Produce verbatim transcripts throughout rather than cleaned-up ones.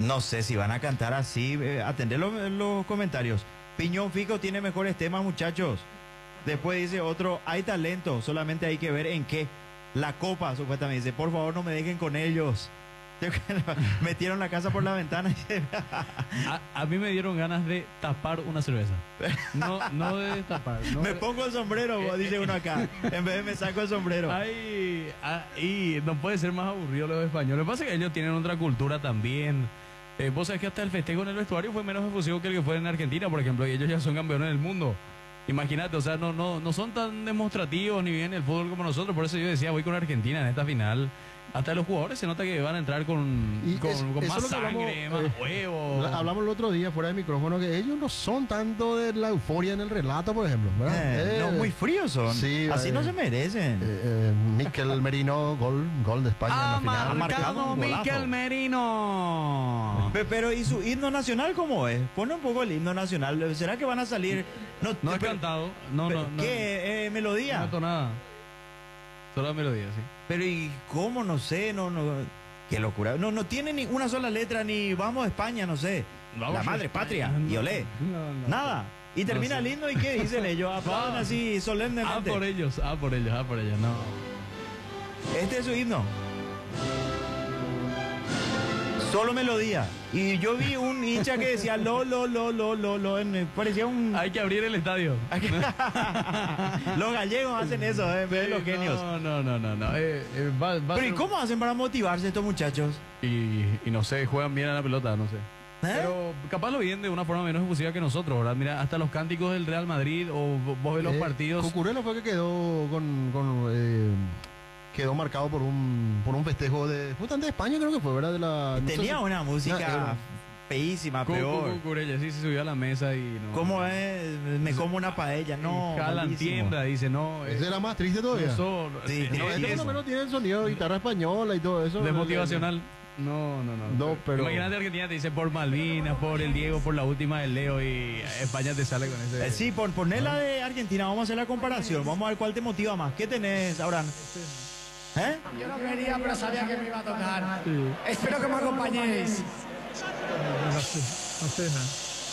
No sé si van a cantar así. Eh, atender los, los comentarios. Piñón Fijo tiene mejores temas, muchachos. Después dice otro, hay talento, solamente hay que ver en qué. La copa, supuestamente dice, por favor no me dejen con ellos. Metieron la casa por la ventana. a, a mí me dieron ganas de tapar una cerveza. No, no de tapar. No me de... pongo el sombrero, eh, dice uno acá. En vez de me saco el sombrero. Ay, ay, no puede ser más aburrido los españoles. Lo que pasa es que ellos tienen otra cultura también. Eh, vos sabés que hasta el festejo en el vestuario fue menos efusivo que el que fue en Argentina, por ejemplo, y ellos ya son campeones del mundo. Imagínate, o sea, no, no, no son tan demostrativos ni bien el fútbol como nosotros, por eso yo decía, voy con Argentina en esta final. Hasta los jugadores se nota que van a entrar con, con, es, con más sangre, hablamos, más eh, huevos. Hablamos el otro día fuera de micrófono que ellos no son tanto de la euforia en el relato, por ejemplo. Eh, eh, no, muy fríos son. Sí, así eh, no se merecen. Eh, eh, Mikel Merino, gol, gol de España ah, en la final. Ha marcado Mikel Merino. Pero, pero ¿y su himno nacional cómo es? Pone un poco el himno nacional. ¿Será que van a salir? No, no he cantado. No, no, no. ¿Qué? Eh, ¿Melodía? No, no nada. Solo la melodía, sí. Pero ¿y cómo? No sé, no, no. Qué locura. No, no tiene ni una sola letra, ni vamos a España, no sé. Vamos la madre patria, no, y olé. No, no, Nada. Y termina no sé. Lindo, ¿y qué dicen ellos? Aplauden así solemnemente. Ah, por ellos, ah, por ellos, ah, por ellos, no. Este es su himno. Solo melodía. Y yo vi un hincha que decía lo, lo, lo, lo, lo, lo. En, parecía un... Hay que abrir el estadio. Los gallegos hacen eso, eh, en vez de los genios. No, no, no, no. no. Eh, eh, va, va Pero ¿y cómo hacen para motivarse estos muchachos? Y, y no sé, juegan bien a la pelota, no sé. ¿Eh? Pero capaz lo vienen de una forma menos efusiva que nosotros, ¿verdad? Mira, hasta los cánticos del Real Madrid o vos ves los eh, partidos... Cucurella fue que quedó con... con eh... quedó marcado por un por un festejo de justamente de España, creo que fue, ¿verdad? De la, no tenía sé, una música no, feísima, peor. Cucurella sí se subió a la mesa y no. ¿Cómo es? Me como una paella, no. Jalan tiembla, dice, no. Ese era más triste todavía. No solo, sí, no, este por lo menos tiene el sonido de guitarra española y todo eso. De motivacional. No, no, no. no pero... Imagínate Argentina te dice por Malvinas, por el Diego, por la última del Leo y España te sale con ese. Eh, sí, por ponerla de Argentina, vamos a hacer la comparación. Vamos a ver cuál te motiva más. ¿Qué tenés, Abraham? ¿Eh? Yo no quería, pero sabía que me iba a tocar. Sí. Espero que me acompañéis. No sé, no sé nada.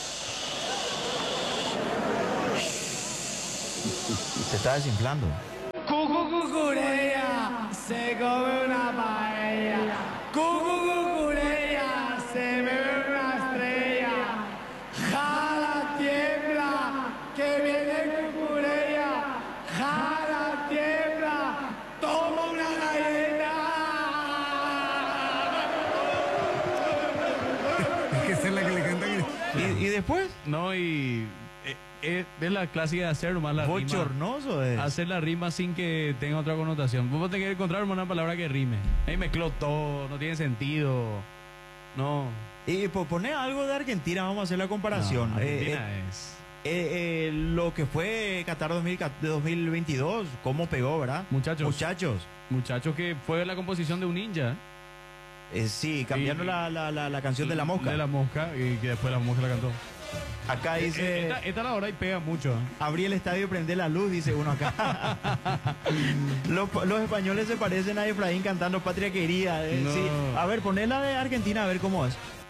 Se está desinflando. Cucucucurea, se come una paella. Cucucucurea, se bebe una estrella. Jala, tiembla, que viene cucurea. Jala, tiembla, toma una galleta. Es que esa es la que le canta. ¿Y, y después? No, y... Es, es la clásica de hacer nomás la bochornoso rima. Es. Hacer la rima sin que tenga otra connotación. Vos tenés que encontrar una palabra que rime. Ahí mezcló todo, no tiene sentido. No. Y pues poner algo de Argentina, vamos a hacer la comparación. No, Argentina eh, es... Eh, eh, lo que fue Qatar dos mil veintidós, cómo pegó, ¿verdad? Muchachos. Muchachos. Muchachos que fue la composición de un ninja. Eh, sí, cambiando y, la, la, la, la canción de la mosca. De la mosca, y que después la mosca la cantó. Acá dice... Esta, esta la hora y pega mucho. Abrí el estadio y prendé la luz, dice uno acá. los, los españoles se parecen a Efraín cantando Patria Querida. Eh. No. Sí. A ver, ponela de Argentina a ver cómo es.